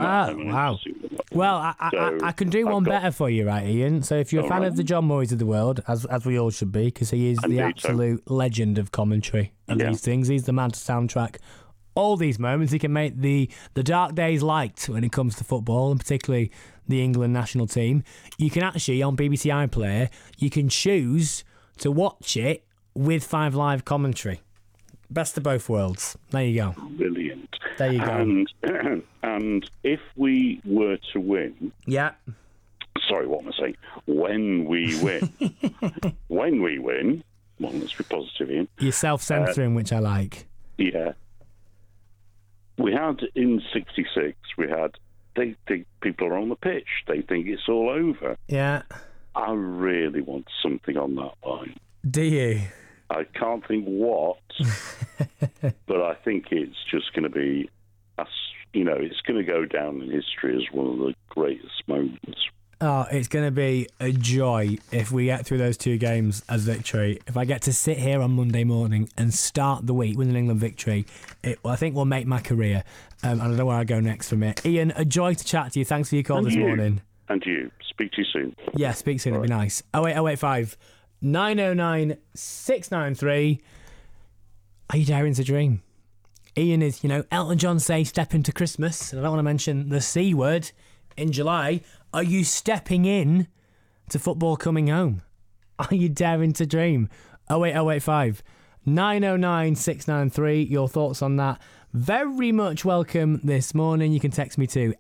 Wow. Well, I can do one better for you, right, Ian? So if you're a fan of the John Murrays of the world, as we all should be, because he is the absolute legend of commentary and these things. He's the man to soundtrack all these moments. He can make the dark days light when it comes to football, and particularly the England national team. You can actually, on BBC iPlayer, you can choose to watch it with 5 Live commentary. Best of both worlds. There you go. Brilliant. There you go. And if we were to win... Yeah. Sorry, what am I saying? When we win. When we win... Well, let's be positive, Ian. You're self-censoring, which I like. Yeah. We had, in 66, they think people are on the pitch. They think it's all over. Yeah. I really want something on that line. Do you? I can't think what, but I think it's just going to be, it's going to go down in history as one of the greatest moments. Oh, it's going to be a joy if we get through those 2 games as victory. If I get to sit here on Monday morning and start the week with an England victory, I think will make my career. And I don't know where I go next from it. Ian, a joy to chat to you. Thanks for your call this morning. And you. Speak to you soon. Yeah, speak soon. It'd be nice. 08085 909 693. Are you daring to dream? Ian is, Elton John say step into Christmas, and I don't want to mention the C word in July. Are you stepping in to football coming home? Are you daring to dream? 08085 909 693. Your thoughts on that? Very much welcome this morning. You can text me to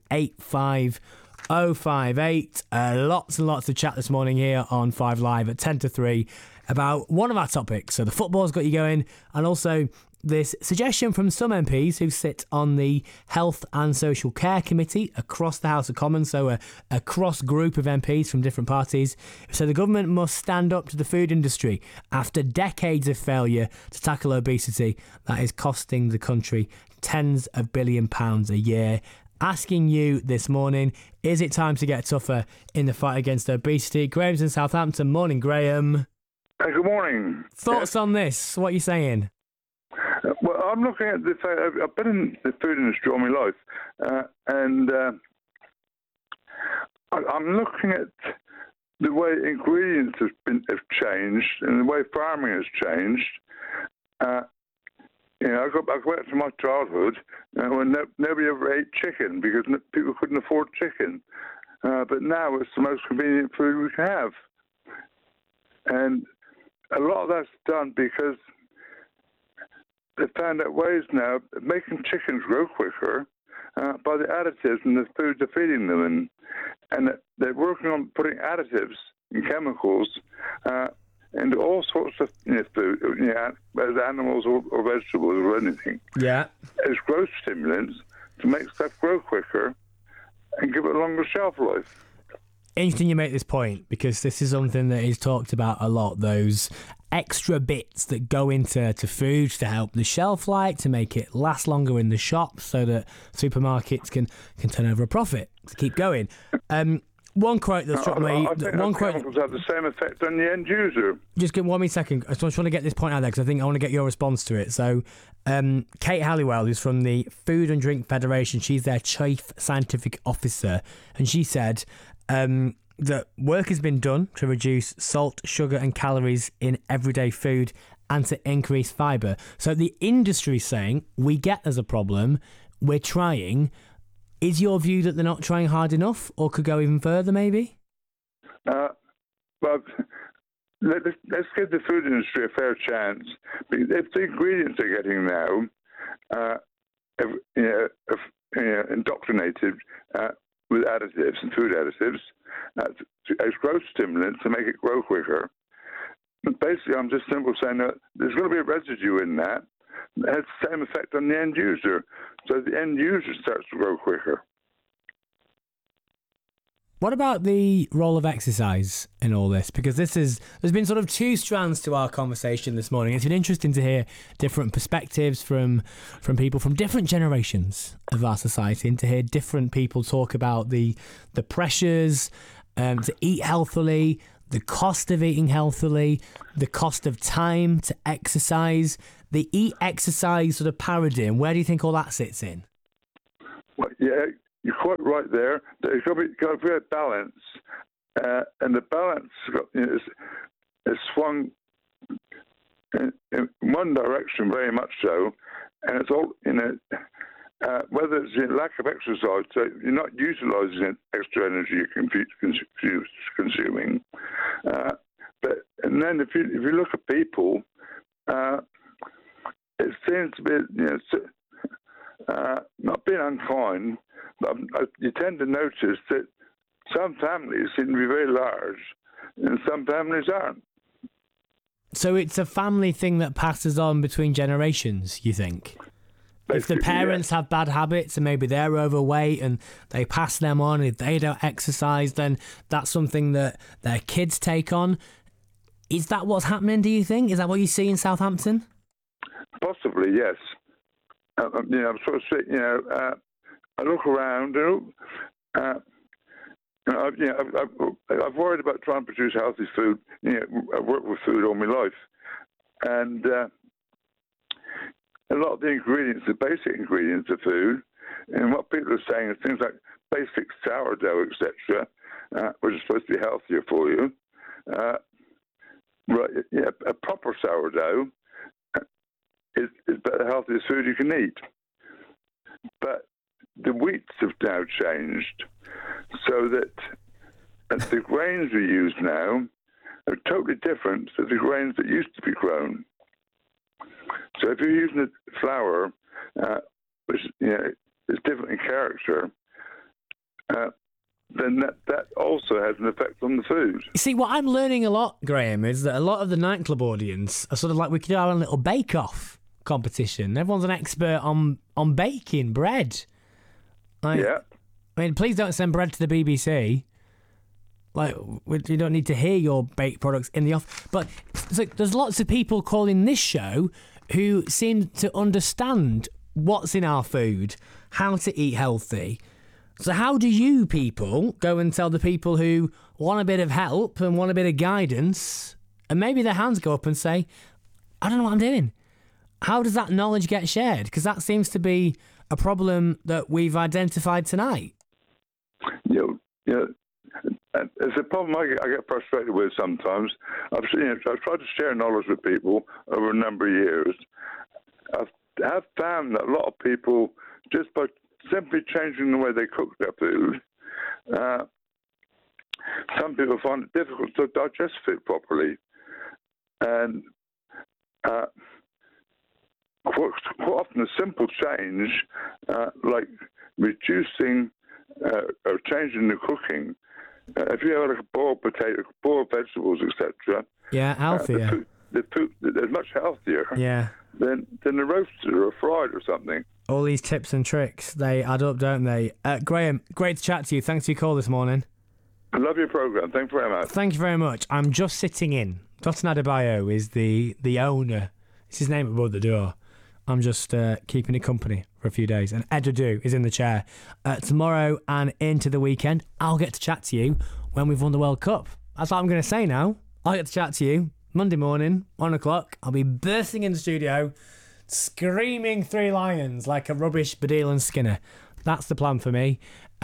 85058. Lots and lots of chat this morning here on 5 Live at 10 to 3 about one of our topics. So the football's got you going, and also this suggestion from some MPs who sit on the Health and Social Care Committee across the House of Commons, so a cross group of MPs from different parties. So the government must stand up to the food industry after decades of failure to tackle obesity that is costing the country tens of billion pounds a year. Asking you this morning, is it time to get tougher in the fight against obesity? Graham's in Southampton. Morning, Graham. Good morning. Thoughts on this? What are you saying? Well, I'm looking at the fact I've been in the food industry all my life, and I'm looking at the way ingredients have changed and the way farming has changed. I go back to my childhood when nobody ever ate chicken because people couldn't afford chicken. But now it's the most convenient food we can have. And a lot of that's done because they found out ways now of making chickens grow quicker by the additives in the food they're feeding them. And they're working on putting additives and chemicals into all sorts of food, whether animals or vegetables or anything. Yeah. As growth stimulants to make stuff grow quicker and give it a longer shelf life. Interesting you make this point, because this is something that is talked about a lot, those extra bits that go into food to help the shelf life, to make it last longer in the shops so that supermarkets can turn over a profit to keep going. One quote that struck me. I think chemicals have the same effect on the end user. Just give 1 second. I just want to get this point out there because I think I want to get your response to it. So, Kate Halliwell, who's from the Food and Drink Federation, she's their chief scientific officer, and she said that work has been done to reduce salt, sugar, and calories in everyday food and to increase fibre. So the industry's saying we get there's a problem. We're trying. Is your view that they're not trying hard enough, or could go even further, maybe? Well, let's give the food industry a fair chance. If the ingredients they're getting now, indoctrinated with additives and food additives, as growth stimulants to make it grow quicker. But basically, I'm just simply saying that there's going to be a residue in that. It has the same effect on the end user. So the end user starts to grow quicker. What about the role of exercise in all this? Because there's been sort of 2 strands to our conversation this morning. It's been interesting to hear different perspectives from people from different generations of our society, and to hear different people talk about the pressures to eat healthily, the cost of eating healthily, the cost of time to exercise, the eat-exercise sort of paradigm. Where do you think all that sits in? Well, yeah, you're quite right there. There's got to be a balance, and the balance is swung in one direction very much so, and it's all whether it's lack of exercise, so you're not utilising extra energy you're consuming. And then if you look at people, it seems to be not being unkind, but you tend to notice that some families seem to be very large, and some families aren't. So it's a family thing that passes on between generations, you think? If the parents have bad habits and maybe they're overweight and they pass them on, if they don't exercise, then that's something that their kids take on. Is that what's happening, do you think? Is that what you see in Southampton? Possibly, yes. I'm sort of, I look around, I've worried about trying to produce healthy food. I've worked with food all my life. And a lot of the ingredients, the basic ingredients of food, and what people are saying is things like basic sourdough, etc., which is supposed to be healthier for you. A proper sourdough is about the healthiest food you can eat. But the wheats have now changed so that the grains we use now are totally different to the grains that used to be grown. So if you're using a flour, which is different in character, then that also has an effect on the food. You see, what I'm learning a lot, Graham, is that a lot of the nightclub audience are sort of like, we could have a little bake-off competition. Everyone's an expert on baking bread. Yeah. I mean, please don't send bread to the BBC. Like, you don't need to hear your baked products in the off. But so there's lots of people calling this show who seem to understand what's in our food, how to eat healthy. So how do you people go and tell the people who want a bit of help and want a bit of guidance, and maybe their hands go up and say, I don't know what I'm doing? How does that knowledge get shared? Because that seems to be a problem that we've identified tonight. It's a problem I get frustrated with sometimes. I've tried to share knowledge with people over a number of years. I've found that a lot of people, just by simply changing the way they cook their food, some people find it difficult to digest food properly. And quite often a simple change, like reducing or changing the cooking, if you have like a boiled potato, boiled vegetables, etc. Yeah, healthier. The food is much healthier. Yeah. Than the roasted or fried or something. All these tips and tricks, they add up, don't they? Graham, great to chat to you. Thanks for your call this morning. I love your programme. Thank you very much. Thank you very much. I'm just sitting in. Dotun Adebayo is the owner. It's his name above the door. I'm just keeping it company for a few days. And Ed Adu is in the chair. Tomorrow and into the weekend, I'll get to chat to you when we've won the World Cup. That's what I'm going to say now. I'll get to chat to you Monday morning, 1 o'clock. I'll be bursting in the studio, screaming Three Lions like a rubbish Baddiel and Skinner. That's the plan for me.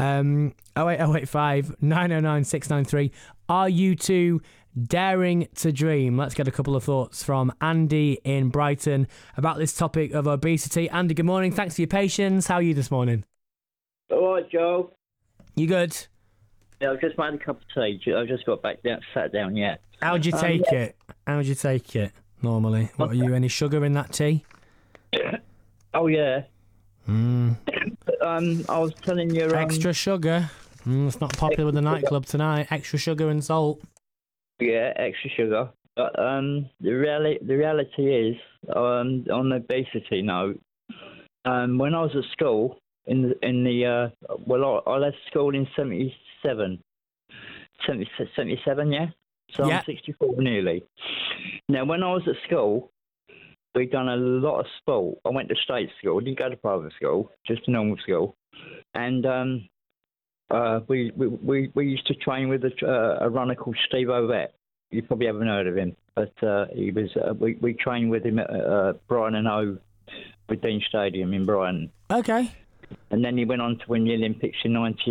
08085 909 693. Are you two daring to dream? Let's get a couple of thoughts from Andy in Brighton about this topic of obesity. Andy, good morning. Thanks for your patience. How are you this morning? All right, Joe. You good? Yeah, I've just made a cup of tea. I've just got back down, sat down yet. How'd you take it? How'd you take it normally? What are you, any sugar in that tea? Oh, yeah. I was telling you... Extra sugar? It's not popular with the nightclub tonight. Extra sugar and salt. Yeah, extra sugar. But the reality is, on the obesity note, when I was at school, I left school in 77, yeah? So yeah. I'm 64 nearly. Now, when I was at school, we'd done a lot of sport. I went to state school, didn't go to private school, just a normal school. And we used to train with a runner called Steve Ovett. You probably haven't heard of him, but he was. We trained with him at Brighton and Hove with Dean Stadium in Brighton. Okay. And then he went on to win the Olympics in 19